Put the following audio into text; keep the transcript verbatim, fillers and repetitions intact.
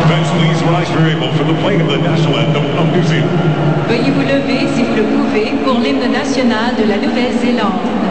Defense, please rise for able for the playing of the national anthem of New Zealand. Veuillez vous lever si vous le pouvez pour l'hymne national de la Nouvelle-Zélande.